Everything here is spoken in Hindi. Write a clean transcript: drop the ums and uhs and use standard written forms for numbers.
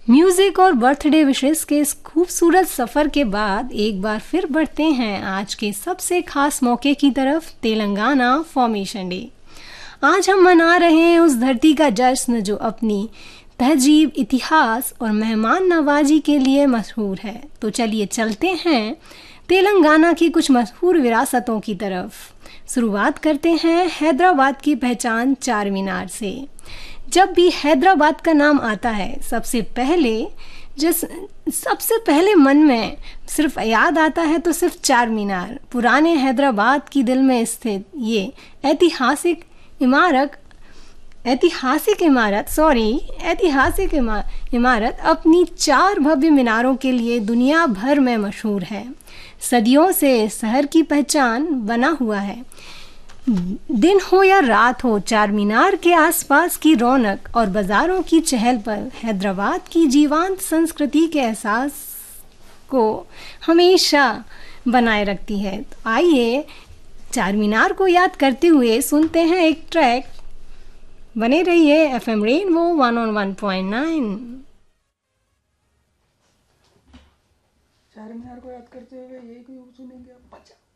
म्यूजिक और बर्थडे विशेस के इस खूबसूरत सफर के बाद एक बार फिर बढ़ते हैं आज के सबसे खास मौके की तरफ, तेलंगाना फॉर्मेशन डे। आज हम मना रहे हैं उस धरती का जश्न जो अपनी तहजीब, इतिहास और मेहमान नवाजी के लिए मशहूर है। तो चलिए चलते हैं तेलंगाना की कुछ मशहूर विरासतों की तरफ। शुरुआत करते हैं हैदराबाद की पहचान चार मीनार से। जब भी हैदराबाद का नाम आता है सबसे पहले मन में सिर्फ याद आता है तो सिर्फ चार मीनार। पुराने हैदराबाद की दिल में स्थित ये ऐतिहासिक इमारत अपनी चार भव्य मीनारों के लिए दुनिया भर में मशहूर है। सदियों से शहर की पहचान बना हुआ है। दिन हो या रात हो, चार मीनार के आसपास की रौनक और बाजारों की चहल पहल हैदराबाद की जीवंत संस्कृति के एहसास को हमेशा बनाए रखती है। तो आइए चार मीनार को याद करते हुए सुनते हैं एक ट्रैक। बने रहिए FM रेनबो 101.9। चार मीनार को याद करते हुए यही कोई सुनेंगे आप।